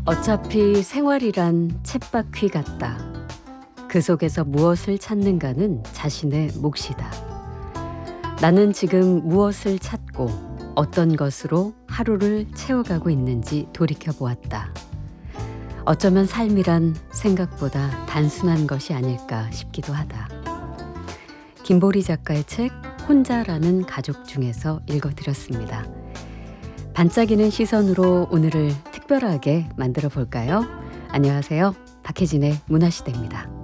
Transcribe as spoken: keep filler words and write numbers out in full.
어차피 생활이란 쳇바퀴 같다. 그 속에서 무엇을 찾는가는 자신의 몫이다. 나는 지금 무엇을 찾고 어떤 것으로 하루를 채워가고 있는지 돌이켜보았다. 어쩌면 삶이란 생각보다 단순한 것이 아닐까 싶기도 하다. 김보리 작가의 책 혼자라는 가족 중에서 읽어드렸습니다. 반짝이는 시선으로 오늘을 특별하게 만들어 볼까요? 안녕하세요. 박혜진의 문화시대입니다.